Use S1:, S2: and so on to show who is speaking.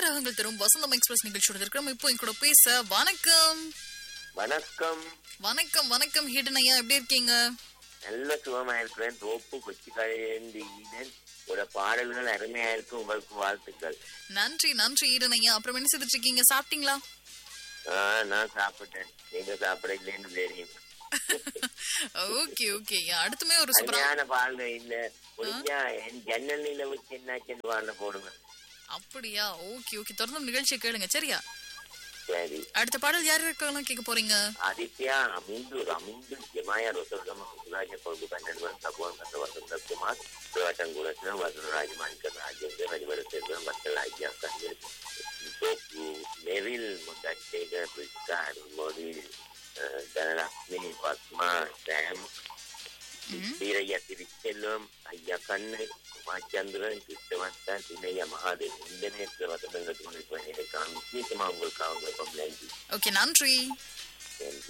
S1: ராகங்கள் தரும் வசந்தம் எக்ஸ்பிரஸ் நிகழ்ச்சியோட இருக்கிறோம். இப்போ என் கூட பேச வணக்கம்.
S2: வணக்கம்.
S1: வணக்கம் வணக்கம் ஹிடனையா, எப்படி இருக்கீங்க?
S2: நல்ல சுகமா இருக்கிறேன். தோப்பு கொச்சிக்காயேந்தி ஒரு பாடல்கள் அருமையா இருக்கு. உங்களுக்கு வாழ்த்துக்கள்.
S1: நன்றி நன்றி ஹிடனையா. அப்புறம் என்ன செய்துட்டு இருக்கீங்க? சாப்பிட்டீங்களா?
S2: நான் சாப்பிட்டேன். நீங்க சாப்பிட இல்லைன்னு தெரியும்.
S1: Okay okay. அடுத்துமே ஒரு
S2: சரியான பாடல் இல்ல. முடிஞ்சா என் ஜன்னல் நிலவு சின்னாச்சின்னு பாடல போடுங்க.
S1: அப்படியா? Okay okay. தொடர்ந்து நிகழ்ச்சியை கேளுங்க சரியா?
S2: சரி.
S1: அடுத்த பாடல் யார் இருக்கலாம் கேட்க போறீங்க?
S2: ஆதித்யா, அமிந்து ஜமாயா ரோசர்கமா சுராஜ பகுதி பன்னெண்டு சபுவன் கந்த வசந்த குமார் சிவாட்டங்குலத்தின வசனராஜ மாணிக்க ராஜேந்திர ரஜிவர செல்வன் மக்கள் ஐயா கண்ணு நெவில் முந்தேகர் பிரிஸ்கார் மோடி தனலக்ஷ்மி பத்மா சாம் வீரையா திருச்செல்வம் ஐயா கண்ணு குமாச்சந்திரன் கிருஷ்ணவர்த்தன் சின்னையா மகாதேவ் இந்த நேரத்தில் வசந்தங்களுக்கு முன்னிட்டு முக்கியமா உங்களுக்கு அவங்க நன்றி.
S1: ஓகே நன்றி.
S2: நன்றி.